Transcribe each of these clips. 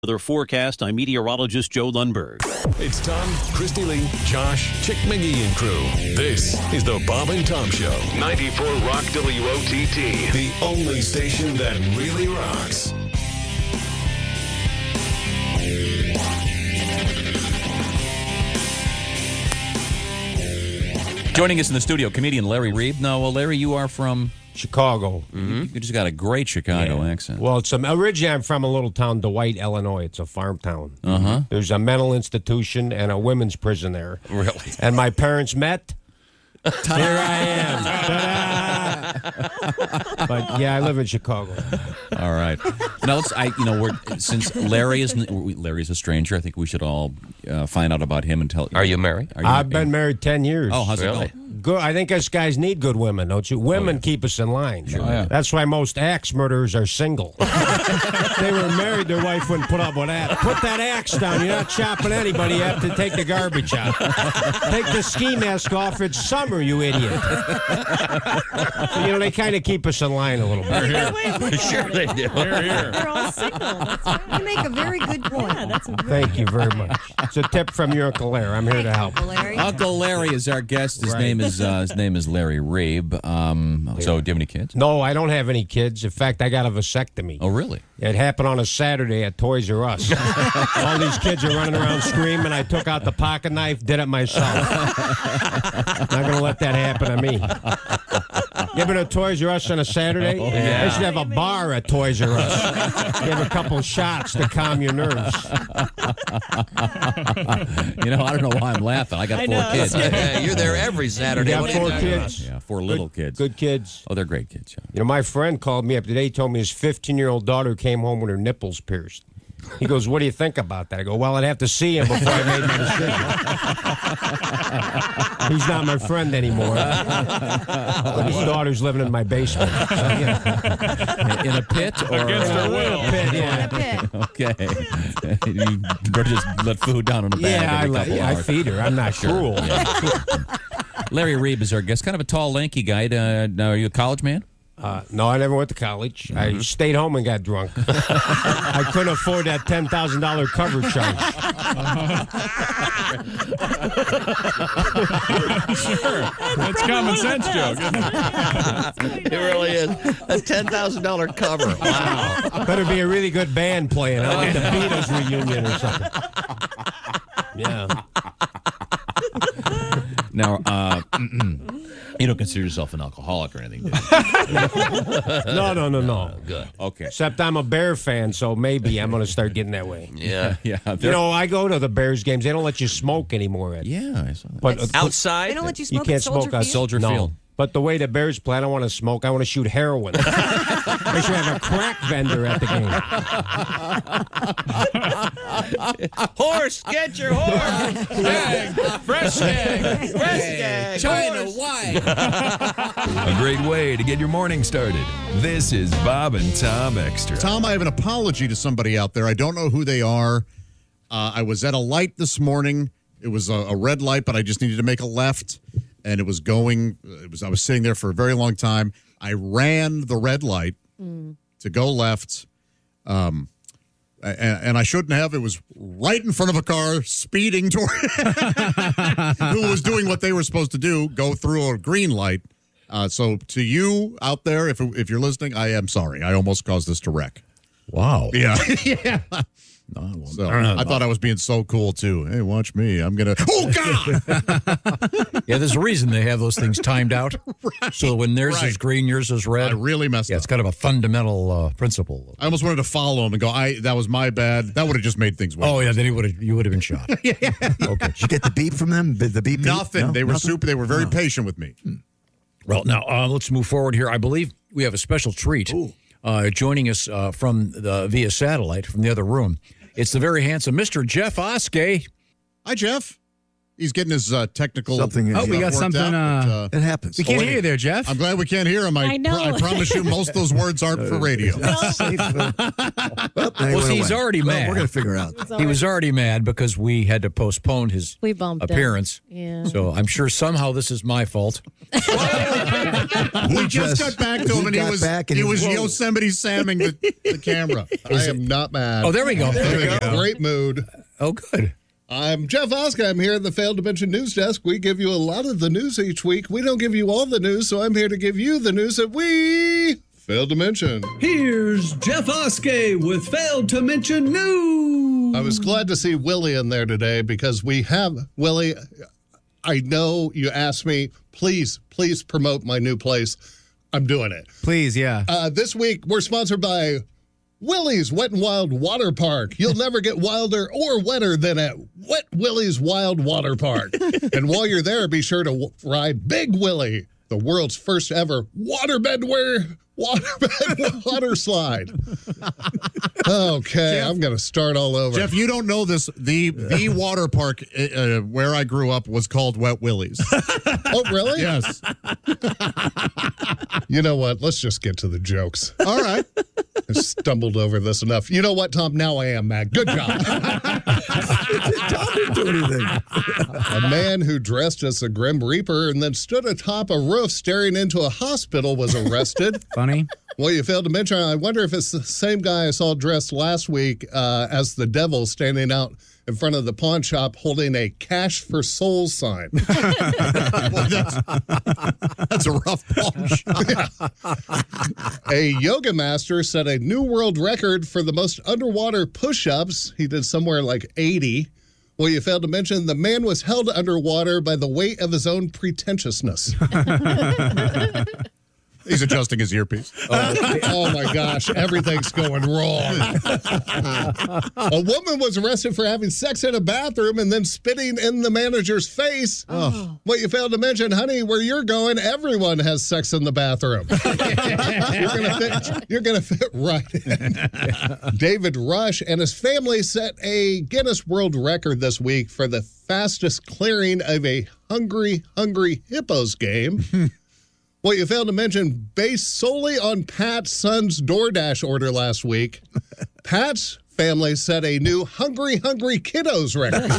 Weather forecast, I'm meteorologist Joe Lundberg. It's Tom, Christy Lee, Josh, Chick McGee and crew. This is the Bob and Tom Show. 94 Rock WOTT. The only station that really rocks. Joining us in the studio, comedian Larry Reeb. Now, Larry, you are from Chicago. You just got a great Chicago accent. Well, originally I'm from a little town, Dwight, Illinois. It's a farm town. There's a mental institution and a women's prison there. Really? And my parents met. Here I am. But yeah, I live in Chicago. All right. Now since Larry's a stranger, I think we should all find out about him and tell. Are you married? I've been married 10 years. Oh, how's it going? Good. I think us guys need good women, don't you? Women keep us in line. Sure. Oh, yeah. That's why most axe murderers are single. They were married, their wife wouldn't put up with that. Put that axe down. You're not chopping anybody. You have to take the garbage out. Take the ski mask off. It's summer, you idiot. So, they kind of keep us in line a little bit. Sure they do. They're all single. You make a very good point. Yeah, that's Thank you very much. It's a tip from your Uncle Larry. I'm here to help. Uncle Larry. Uncle Larry is our guest. His name is Larry Reeb. So, do you have any kids? No, I don't have any kids. In fact, I got a vasectomy. Oh, really? It happened on a Saturday at Toys R Us. All these kids are running around screaming. I took out the pocket knife, did it myself. Not going to let that happen to me. You been to Toys R Us on a Saturday? Oh, yeah. They should have a bar at Toys R Us. Give a couple shots to calm your nerves. I don't know why I'm laughing. I got 4 kids. Yeah, you're there every Saturday. You got What are you 4 talking about? kids? Yeah, 4 little kids. Good kids. Oh, they're great kids. My friend called me up today. He told me his 15-year-old daughter came home with her nipples pierced. He goes, what do you think about that? I go, well, I'd have to see him before I made my decision. He's not my friend anymore. But his daughter's living in my basement. So, In a pit or Against her will. Pit, yeah. Okay. You better just let food down on the bag. Yeah, every couple I hours. feed her. I'm not cruel. Yeah. Larry Reeb is our guest. Kind of a tall, lanky guy. Now, are you a college man? No, I never went to college. I stayed home and got drunk. I couldn't afford that $10,000 cover charge. Sure. That's common sense joke, isn't it? It really is. A $10,000 cover. Wow. Better be a really good band playing. I like the Beatles reunion or something. Yeah. Now, you don't consider yourself an alcoholic or anything, do you? No. Good. Okay. Except I'm a Bear fan, so maybe I'm going to start getting that way. Yeah. Yeah. I go to the Bears games. They don't let you smoke anymore. Yeah, I saw that. But Outside? They don't let you you smoke can't at Soldier smoke on Field? Soldier no. Field. But the way the Bears play, I don't want to smoke. I want to shoot heroin. They should have a crack vendor at the game. Horse, get your horse. Stag, fresh stag. Fresh stag. China White. A great way to get your morning started. This is Bob and Tom Extra. Tom, I have an apology to somebody out there. I don't know who they are. I was at a light this morning. It was a red light, but I just needed to make a left. And it was going, I was sitting there for a very long time. I ran the red light to go left. And I shouldn't have. It was right in front of a car speeding toward who was doing what they were supposed to do, go through a green light. So to you out there, if you're listening, I am sorry. I almost caused this to wreck. Wow. Yeah. Yeah. So I thought I was being so cool too. Hey, watch me. I'm gonna. Oh God! Yeah, there's a reason they have those things timed out. Right. So when theirs is green, yours is red. I really messed Yeah, up. it's kind of a fundamental principle. I almost wanted to follow him and go. That was my bad. That would have just made things worse. Oh yeah, then you would have been shot. Yeah. Okay. Did you get the beep from them? The beep? Nothing. No? They were Nothing? super. They were very patient with me. Well, now let's move forward here. I believe we have a special treat joining us from via satellite from the other room. It's the very handsome Mr. Jeff Oskey. Hi, Jeff. He's getting his technical. Something. Oh, we got worked something. out, but, It happens. We can't hear you there, Jeff. I'm glad we can't hear him. I know. I promise you, most of those words aren't for radio. Well, see, he's already mad. We're going to figure it out. He was already mad because we had to postpone his We bumped him. appearance. Yeah. So I'm sure somehow this is my fault. We just got back to him, and he was Yosemite Samming the camera. I am not mad. Oh, there we go. Great mood. Oh, good. I'm Jeff Oska. I'm here at the Failed to Mention News Desk. We give you a lot of the news each week. We don't give you all the news, so I'm here to give you the news that we failed to mention. Here's Jeff Oskey with Failed to Mention News. I was glad to see Willie in there today because we have Willie. I know you asked me, please promote my new place. I'm doing it. Please, yeah. This week, we're sponsored by Willie's Wet and Wild Water Park. You'll never get wilder or wetter than at Wet Willie's Wild Water Park. And while you're there, be sure to ride Big Willie, the world's first ever waterbed water slide. Okay, Jeff, I'm going to start all over. Jeff, you don't know this. The water park where I grew up was called Wet Willie's. Oh, really? Yes. You know what? Let's just get to the jokes. All right. I stumbled over this enough. You know what, Tom? Now I am mad. Good job. Tom didn't do anything. A man who dressed as a Grim Reaper and then stood atop a roof staring into a hospital was arrested. Funny. Well, you failed to mention, I wonder if it's the same guy I saw dressed last week as the devil standing out in front of the pawn shop holding a cash for souls sign. Well, that's a rough pawn shop. A yoga master set a new world record for the most underwater push-ups. He did somewhere like 80. Well, you failed to mention the man was held underwater by the weight of his own pretentiousness. He's adjusting his earpiece. Oh my gosh, everything's going wrong. A woman was arrested for having sex in a bathroom and then spitting in the manager's face. Oh. What you failed to mention, honey, where you're going, everyone has sex in the bathroom. You're gonna fit right in. David Rush and his family set a Guinness World Record this week for the fastest clearing of a Hungry Hippos game. Well, you failed to mention, based solely on Pat's son's DoorDash order last week, Pat's family set a new Hungry Kiddos record.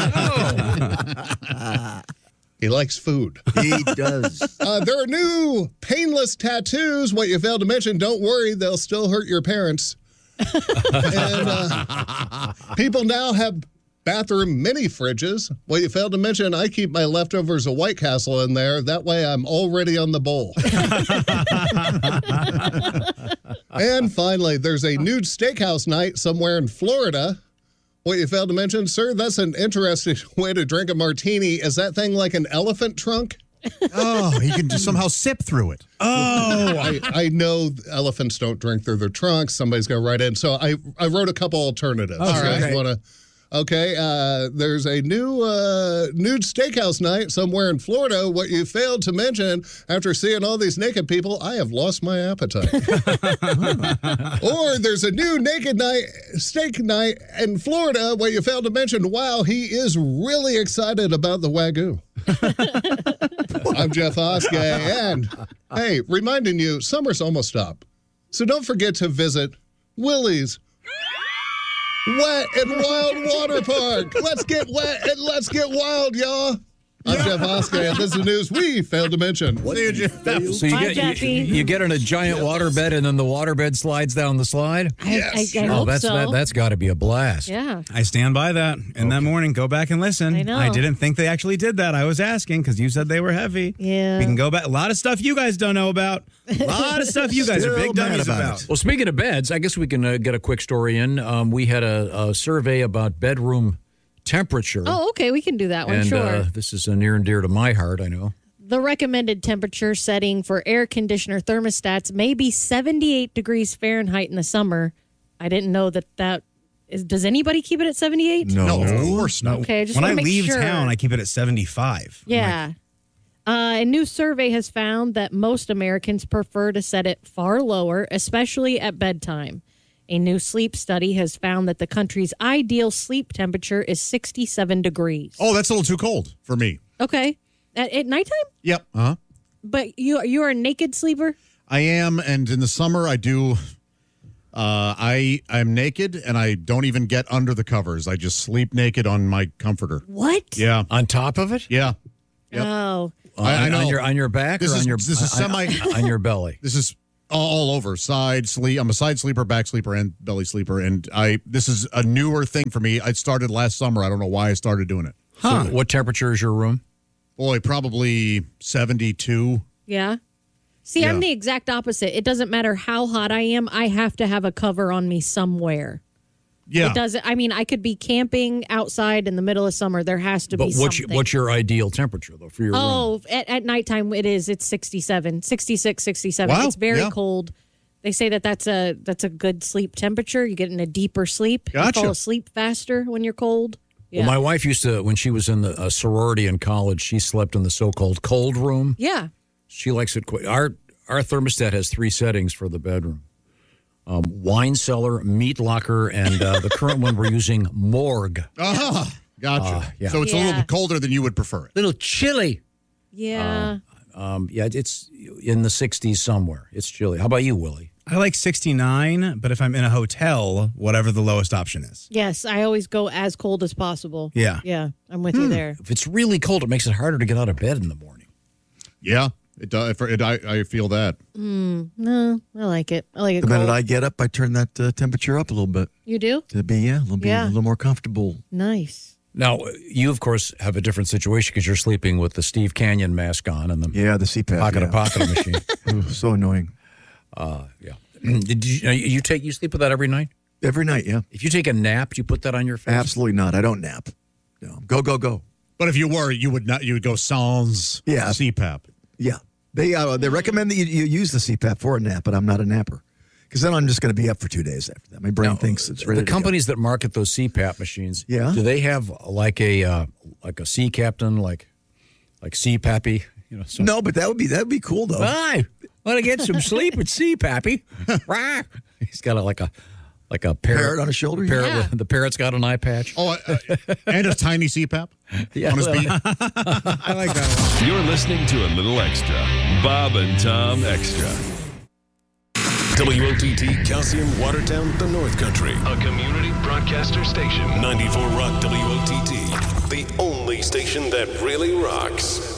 Oh. He likes food. He does. There are new painless tattoos. What you failed to mention, don't worry, they'll still hurt your parents. And people now have bathroom mini fridges. Well, you failed to mention I keep my leftovers of White Castle in there. That way I'm already on the bowl. And finally, there's a nude steakhouse night somewhere in Florida. What you failed to mention, sir, that's an interesting way to drink a martini. Is that thing like an elephant trunk? Oh, he can just somehow sip through it. Oh, I know elephants don't drink through their trunks. Somebody's going to write in. So I wrote a couple alternatives. All right. Okay, there's a new nude steakhouse night somewhere in Florida. What you failed to mention, after seeing all these naked people, I have lost my appetite. Or there's a new steak night in Florida. What you failed to mention, wow, he is really excited about the Wagyu. I'm Jeff Oskey, and hey, reminding you, summer's almost up. So don't forget to visit Willie's Wet and Wild Water Park. Let's get wet and let's get wild, y'all. I'm Jeff Oskey, and this is news we failed to mention. What did you Jeff? So you get in a giant waterbed, and then the waterbed slides down the slide? Yes. I hope so. That's got to be a blast. Yeah. I stand by that. And that morning, go back and listen. I know. I didn't think they actually did that. I was asking because you said they were heavy. Yeah. We can go back. A lot of stuff you guys don't know about. A lot of stuff you guys are big dummies about. Well, speaking of beds, I guess we can get a quick story in. We had a survey about bedroom temperature. Oh, okay. We can do that one, and, sure. This is near and dear to my heart, I know. The recommended temperature setting for air conditioner thermostats may be 78 degrees Fahrenheit in the summer. I didn't know that is. Does anybody keep it at 78? No, of course not. Okay, I just when want I to make leave sure. town, I keep it at 75. Yeah. A new survey has found that most Americans prefer to set it far lower, especially at bedtime. A new sleep study has found that the country's ideal sleep temperature is 67 degrees. Oh, that's a little too cold for me. Okay. At nighttime? Yep. Uh-huh. But you're a naked sleeper? I am, and in the summer I do. I'm naked, and I don't even get under the covers. I just sleep naked on my comforter. What? Yeah. On top of it? Yeah. Yep. Oh. I know. On your back This or is- on your this is on your belly? This is all over. Side sleep. I'm a side sleeper, back sleeper, and belly sleeper. And this is a newer thing for me. I started last summer. I don't know why I started doing it. So what temperature is your room? Boy, probably 72. Yeah. See, I'm the exact opposite. It doesn't matter how hot I am. I have to have a cover on me somewhere. Yeah. It doesn't. I mean, I could be camping outside in the middle of summer. There has to be something. What's your ideal temperature, though, for your room? Oh, at nighttime it's 67, 66, 67. Wow, It's very yeah. cold. They say that's a good sleep temperature. You get in a deeper sleep. Gotcha. You fall asleep faster when you're cold. Yeah. Well, my wife used to, when she was in the sorority in college, she slept in the so-called cold room. Yeah. She likes it quite. Our thermostat has 3 settings for the bedroom. Wine cellar, meat locker, and the current one we're using, morgue. Gotcha. Yeah. So it's a little bit colder than you would prefer it. Little chilly. Yeah. Yeah, it's in the 60s somewhere. It's chilly. How about you, Willie? I like 69, but if I'm in a hotel, whatever the lowest option is. Yes, I always go as cold as possible. Yeah. Yeah, I'm with you there. If it's really cold, it makes it harder to get out of bed in the morning. Yeah. It does. I feel that. No, I like it. I like it The cold. minute I get up, I turn that temperature up a little bit You do? to be a little more comfortable. Nice. Now, you, of course, have a different situation because you're sleeping with the Steve Canyon mask on and the the CPAP pocket machine. Ooh, so annoying. Yeah. Did you sleep with that every night? Every night, yeah. If you take a nap, do you put that on your face? Absolutely not. I don't nap. No, go. But if you were, you would not. You would go sans CPAP. Yeah, they recommend that you use the CPAP for a nap, but I'm not a napper because then I'm just going to be up for 2 days after that. My brain thinks it's ready. The companies that market those CPAP machines, Yeah. do they have like a sea captain, like CPAPy? You know, No, but that would be cool though. I want to get some sleep at CPAPy. He's got like a Parrot on his shoulder? Yeah. The parrot's got an eye patch. Oh, and a tiny CPAP Yeah, on his well, beat. I like that a lot. You're listening to a little extra. Bob and Tom Extra. WOTT Calcium Watertown, the North Country. A community broadcaster station. 94 Rock WOTT. The only station that really rocks.